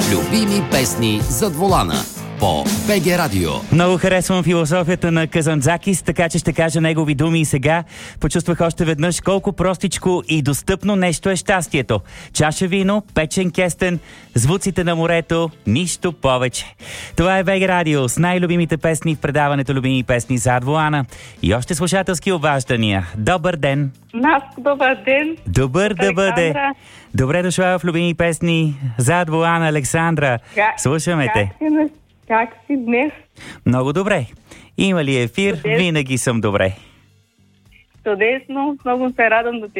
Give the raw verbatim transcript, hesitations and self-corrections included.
Любими песни зад волана по БГ Радио. Много харесвам философията на Казанзакис, така че ще кажа негови думи и сега. Почувствах още веднъж колко простичко и достъпно нещо е щастието. Чаша вино, печен кестен, звуците на морето, нищо повече. Това е БГ Радио с най-любимите песни в предаването Любими песни зад волана. И още слушателски обаждания. Добър ден! Наско, добър ден! Добър да бъде! Добре дошла в Любими песни зад волана, Александра. Как, Слушаме как те. Си, как си днес? Много добре. Има ли ефир? Чудесно. Винаги съм добре. Чудесно, много се радвам да те